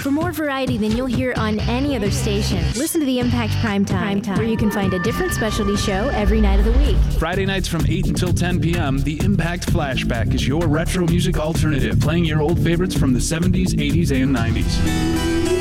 For more variety than you'll hear on any other station, listen to the Impact Primetime, where you can find a different specialty show every night of the week. Friday nights from 8 until 10 p.m., the Impact Flashback is your retro music alternative, playing your old favorites from the 70s, 80s, and 90s.